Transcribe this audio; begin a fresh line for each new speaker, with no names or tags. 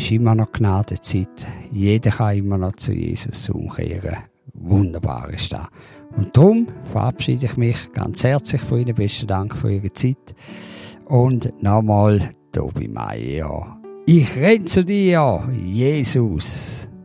ist immer noch Gnadenzeit. Jeder kann immer noch zu Jesus umkehren. Wunderbar ist das. Und darum verabschiede ich mich ganz herzlich von Ihnen. Besten Dank für Ihre Zeit. Und nochmal, Tobi Meier. Ich renne zu dir, Jesus.